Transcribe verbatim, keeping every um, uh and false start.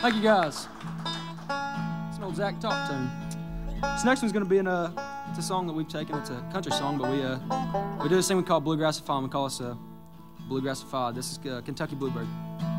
Thank you, guys. It's an old Zach Talk tune. This next one's going to be in a, it's a song that we've taken. It's a country song, but we uh, we do this thing we call Bluegrassified. We call this uh, Bluegrassified. This is uh, Kentucky Bluebird.